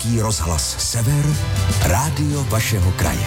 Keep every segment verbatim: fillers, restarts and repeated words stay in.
Český rozhlas Sever, rádio vašeho kraje.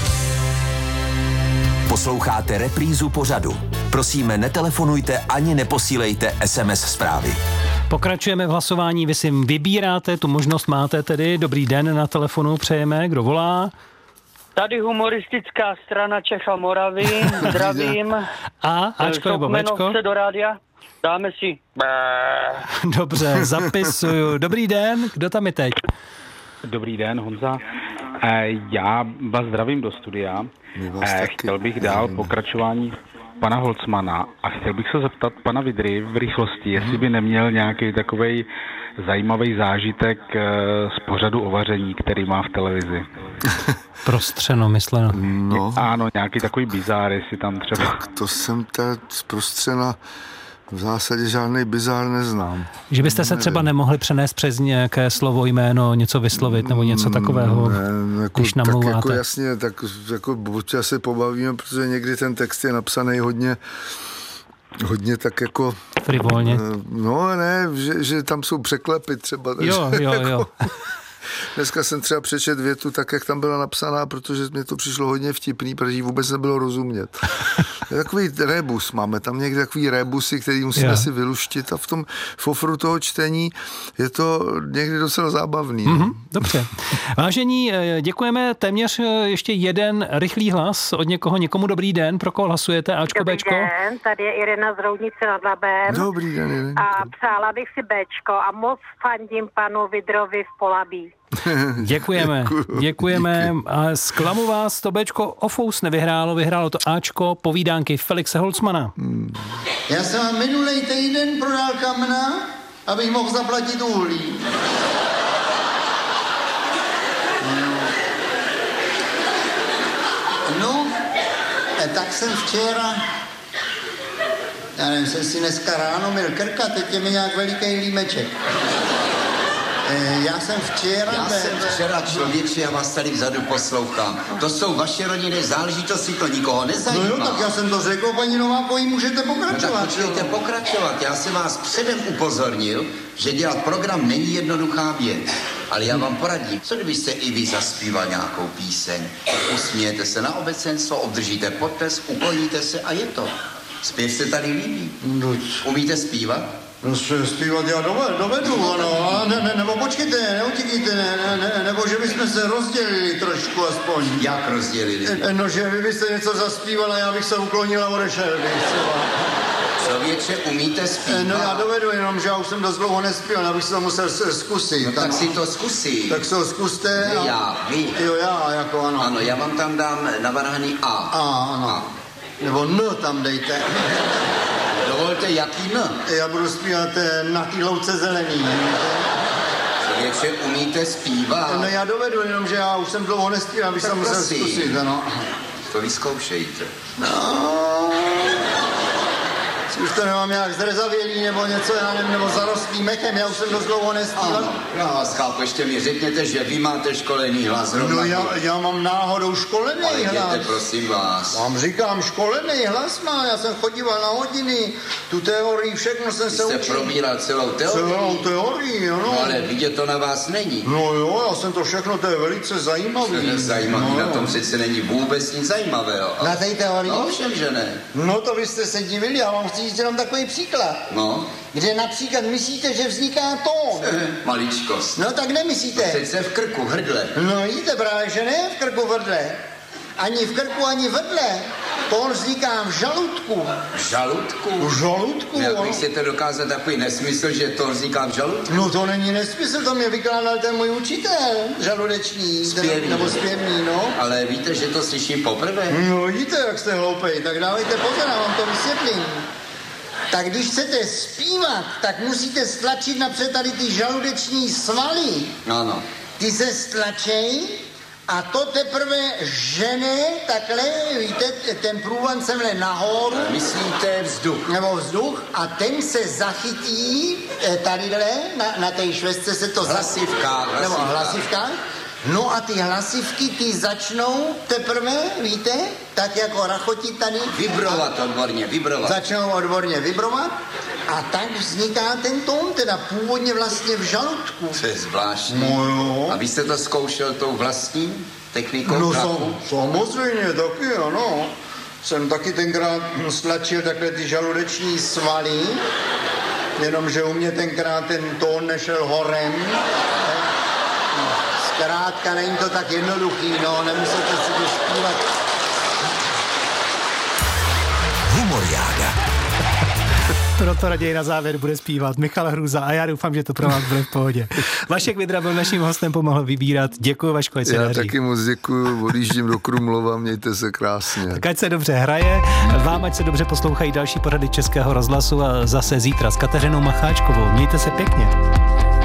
Posloucháte reprízu pořadu. Prosíme, netelefonujte ani neposílejte es em es zprávy. Pokračujeme v hlasování, vy si vybíráte, tu možnost máte tedy. Dobrý den, na telefonu přejeme, kdo volá? Tady humoristická strana Čech a Moravy, zdravím. A, Ačko nebo Bčko? do rádia, dáme si. Dobře, zapisuju. Dobrý den, kdo tam je teď? Dobrý den, Honza. Já vás zdravím do studia. Chtěl bych dál pokračování pana Holcmana a chtěl bych se zeptat pana Vidry v rychlosti, jestli by neměl nějaký takovej zajímavý zážitek z pořadu o vaření, který má v televizi. Prostřeno, mysleno. No. Ano, nějaký takový bizár, jestli tam třeba... Tak to jsem teď z prostřena v zásadě žádný bizár neznám. Že byste se třeba nemohli přenést přes nějaké slovo, jméno, něco vyslovit nebo něco takového, ne, jako, když namluváte? Tak jako jasně, tak jako občas se pobavíme, protože někdy ten text je napsaný hodně hodně tak jako... Frivolně. No ne, že, že tam jsou překlepy třeba. Takže jo, jo, jako, jo. Dneska jsem třeba přečet větu tak, jak tam byla napsaná, protože mě to přišlo hodně vtipný, protože jí vůbec nebylo rozumět. Takový rebus máme, tam někde takový rebusy, který musíme jo. si vyluštit a v tom fofru toho čtení je to někdy docela zábavný. Mm-hmm, dobře. Vážení, děkujeme, téměř ještě jeden rychlý hlas od někoho, někomu dobrý den, pro koho hlasujete, Ačko, dobrý Bčko? Dobrý den, tady je Irena z Roudnice nad Labem. Dobrý den, Irenko. A přála bych si Bčko a moc fandím panu Vidrovi v Polabí. Děkujeme, Děkuju, děkujeme díky. a zklamu vás, to Bčko ofous nevyhrálo, vyhrálo to Ačko, povídánky Felixe Holcmana. Hmm. Já jsem vám minulej týden prodal kamna, abych mohl zaplatit uhlí. No, tak jsem včera, já nevím, jsem si dneska ráno měl krka, teď je mi nějak veliký límeček. Já jsem včera... Já jsem včera člověče, já vás tady vzadu poslouchám. To jsou vaše rodinné záležitosti, to nikoho nezajímá. No jo, tak já jsem to řekl, paní Novákový, můžete pokračovat. No tak počkejte pokračovat. Já jsem vás předem upozornil, že dělat program není jednoduchá věc. Ale já vám poradím, co kdybyste i vy zaspíval nějakou píseň? Usmějete se na obecenstvo, obdržíte potlesk, ukloníte se a je to. Zpěv se tady líbí. Umíte zpívat? No zpívat já dovedu, dovedu ano, ne, ne, nebo počkejte, neutíkejte, ne, ne, ne, nebo že bychom se rozdělili trošku aspoň. Jak rozdělili? No, že vy byste něco zaspíval a já bych se uklonil a odešel bych třeba. Člověče, umíte zpívat? No já dovedu, jenom že já už jsem dost dlouho nespěl, já bych se to musel zkusit. No tak, tak si to zkusí. Tak se ho zkuste. Ne a... já, vy. Jo, já, jako ano. Ano, já vám tam dám navrhaný A. A, ano. A. Nebo N tam dejte. Dovolte, jaký N? Já budu zpívat Na té louce zelený. Člověče, umíte zpívat? No já dovedu, jenom že já už jsem dlouho nespíval, abych se musel zkusit, ano. To vyzkoušejte. No. Už to nemám nějak zrezavělý nebo něco, já nevím, nebo zarostlý mechem, já už jsem dost dlouho nespíval. Ano, já vás chápu, ještě mi řekněte, že vy máte školený hlas. No já, já mám náhodou školený ale hlas. Ale prosím vás. Vám říkám, školený hlas má, já jsem chodíval na hodiny, tu teorii, všechno jsem Vy se učil. jste probíral celou teorii? Celou teorii, ano. No ale vidět to na vás není. No jo, já jsem to všechno, to je velice zajímavý. Zajímavý, no, na tom přece není vůbec nic zajímavého. Na té teorii? No všem, že ne. No to vy jste se divili, já vám chci říct jenom takový příklad. No. Kde například myslíte, že vzniká tón. Maličkost. No tak nemyslíte. To přece v krku, hrdle. No jíte právě, že ne v krku, v hrdle. Ani v krku, ani v hrdle. Tón vzniká v žaludku. V žaludku? V žaludku, Jak no. vy chcete dokázat takový nesmysl, že to vzniká v žaludku? No to není nesmysl, to mě vykládal ten můj učitel, žaludeční, Zpěvný. nebo zpěvný, no. Ale víte, že to slyším poprvé? No víte, jak jste hloupej, tak dávejte pozor, já vám to vysvětlím. Tak když chcete zpívat, tak musíte stlačit napřed tady ty žaludeční svaly. Ano. Ty se stlačej a to teprve žene takhle, víte, ten průvan se mne nahoru. Myslíte vzduch? Nebo vzduch a ten se zachytí tadyhle, na, na té švestce se to hlasivka, Nebo hlasivka. No a ty hlasivky, ty začnou teprve, víte, tak jako rachotit tady. Vibrovat odborně, vibrovat. Začnou odborně vibrovat A tak vzniká ten tón, teda původně vlastně v žaludku. To je zvláštní. No jo. A vy jste to zkoušel tou vlastní technikou? No sam, samozřejmě, taky ano. Jsem taky tenkrát stlačil takhle ty žaludeční svaly, jenomže u mě tenkrát ten tón nešel horem. Zkrátka není to tak jednoduchý, no, nemusíte si to zpívat. Humoriáda. Proto raději na závěr bude zpívat Michal Hruza a já doufám, že to pro vás bude v pohodě. Vašek Vidra byl naším hostem, pomohl vybírat. Děkuji, Vaško, ať se Já daří. taky moc děkuju, odjíždím do Krumlova, mějte se krásně. Tak ať se dobře hraje, vám ať se dobře poslouchají další pořady Českého rozhlasu a zase zítra s Kateřinou Macháčkovou. Mějte se pěkně.